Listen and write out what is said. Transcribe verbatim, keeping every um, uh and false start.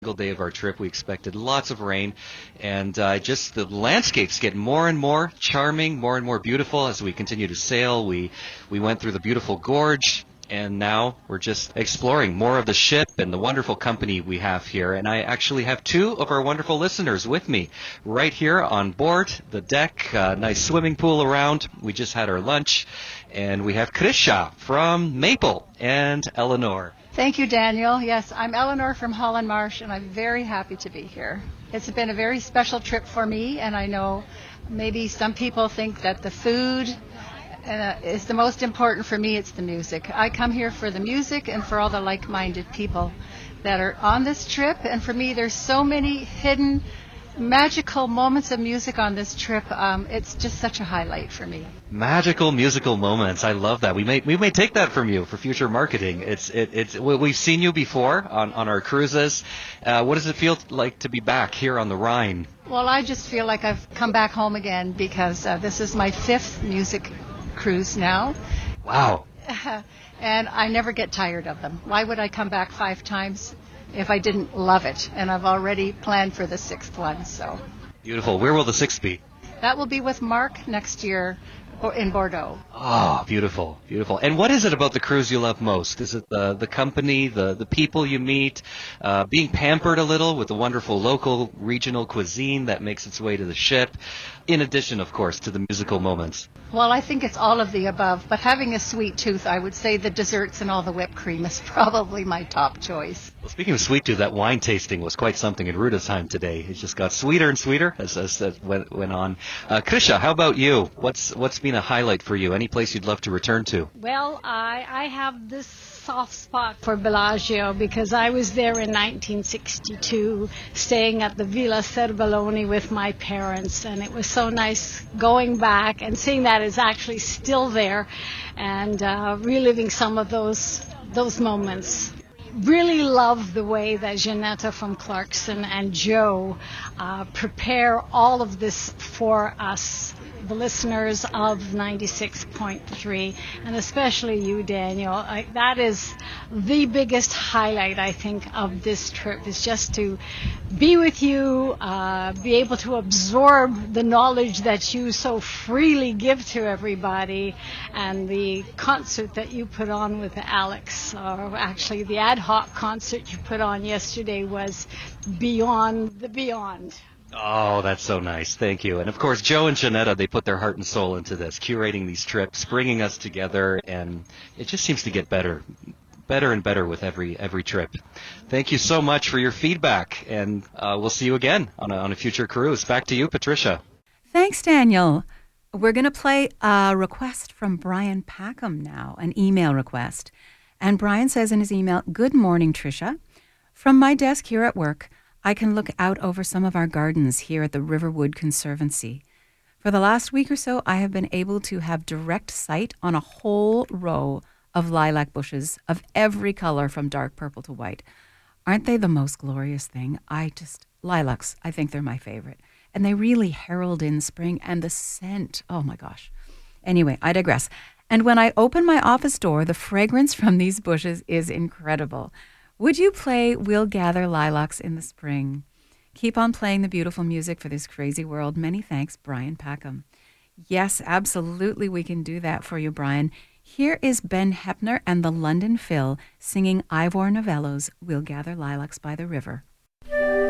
single day of our trip. We expected lots of rain, and uh, just the landscapes get more and more charming, more and more beautiful as we continue to sail. We we went through the beautiful gorge, and now we're just exploring more of the ship and the wonderful company we have here. And I actually have two of our wonderful listeners with me right here on board the deck. Uh, nice swimming pool around. We just had our lunch, and we have Krisha from Maple and Eleanor. Thank you, Daniel. Yes, I'm Eleanor from Holland Marsh, and I'm very happy to be here. It's been a very special trip for me, and I know maybe some people think that the food uh, is the most important. For me, it's the music. I come here for the music and for all the like-minded people that are on this trip, and for me, there's so many hidden magical moments of music on this trip. Um, it's just such a highlight for me. Magical musical moments. I love that. We may we may take that from you for future marketing. It's it, it's we've seen you before on, on our cruises. Uh, what does it feel like to be back here on the Rhine? Well, I just feel like I've come back home again because uh, this is my fifth music cruise now. Wow. And I never get tired of them. Why would I come back five times if I didn't love it? And I've already planned for the sixth one. So beautiful. Where will the sixth be? That will be with Mark next year in Bordeaux. Oh, beautiful, beautiful. And what is it about the cruise you love most? Is it the the company, the, the people you meet, uh, being pampered a little with the wonderful local regional cuisine that makes its way to the ship, in addition, of course, to the musical moments? Well, I think it's all of the above, but having a sweet tooth, I would say the desserts and all the whipped cream is probably my top choice. Well, speaking of sweet tooth, that wine tasting was quite something in Rudolfsheim today. It just got sweeter and sweeter as, as it went, went on. Uh, Krisha, how about you? What's what's been a highlight for you? Any place you'd love to return to? Well, I, I have this soft spot for Bellagio because I was there in nineteen sixty-two staying at the Villa Cervelloni with my parents, and it was so nice going back and seeing that it's actually still there and uh, reliving some of those those moments. Really love the way that Janetta from Clarkson and Joe uh, prepare all of this for us, the listeners of ninety-six point three, and especially you, Daniel. I, that is the biggest highlight, I think, of this trip, is just to be with you, uh, be able to absorb the knowledge that you so freely give to everybody, and the concert that you put on with Alex, or actually the ad hoc concert you put on yesterday, was beyond the beyond. Oh, that's so nice. Thank you. And of course, Joe and Janetta, they put their heart and soul into this, curating these trips, bringing us together, and it just seems to get better, better and better with every every trip. Thank you so much for your feedback, and uh, we'll see you again on a, on a future cruise. Back to you, Patricia. Thanks, Daniel. We're going to play a request from Brian Packham now, an email request. And Brian says in his email, "Good morning, Tricia. From my desk here at work, I can look out over some of our gardens here at the Riverwood Conservancy. For the last week or so, I have been able to have direct sight on a whole row of lilac bushes of every color from dark purple to white. Aren't they the most glorious thing? I just, lilacs, I think they're my favorite. And they really herald in spring, and the scent, oh my gosh. Anyway, I digress. And when I open my office door, the fragrance from these bushes is incredible. Would you play We'll Gather Lilacs in the Spring? Keep on playing the beautiful music for this crazy world. Many thanks, Brian Packham." Yes, absolutely, we can do that for you, Brian. Here is Ben Heppner and the London Phil singing Ivor Novello's We'll Gather Lilacs by the River.